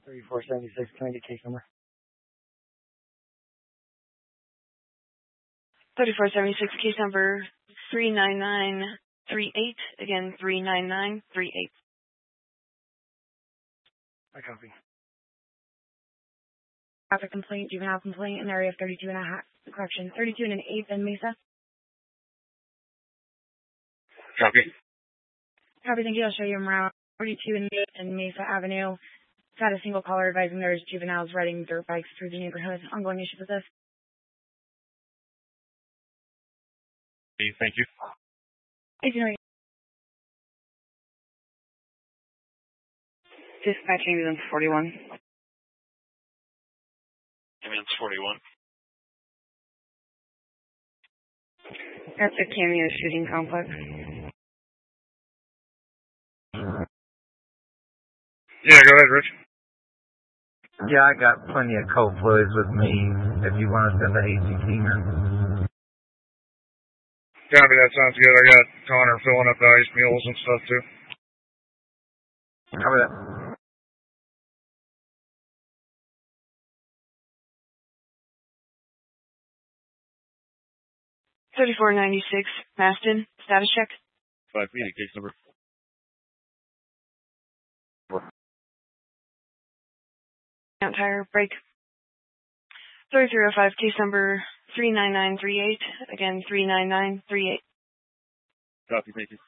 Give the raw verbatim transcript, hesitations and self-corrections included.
thirty-four seventy-six, can I get case number? thirty-four seventy-six, case number three nine nine three eight. Again, three nine nine three eight. I copy. Traffic complaint, juvenile complaint in the area of thirty-two and a half, correction, thirty-two and an eighth in Mesa. Copy. Copy, thank you. I'll show you around thirty-two and eighth in Mesa Avenue. Got a single caller advising there's juveniles riding dirt bikes through the neighborhood. Ongoing issues with this. Thank you. eighteen Dispatch ambulance forty-one. Ambulance forty-one. That's a Cameo shooting complex. Yeah, go ahead, Rich. Yeah, I got plenty of cold fluids with me if you want to send the A C cleaner. Copy, that sounds good. I got Connor filling up the ice mules and stuff too. Cover that. thirty-four ninety-six, Maston, status check. Five feet, case number. Out tire, brake. thirty-three oh five, case number three nine nine three eight. Again, three nine nine three eight. Copy, thank you.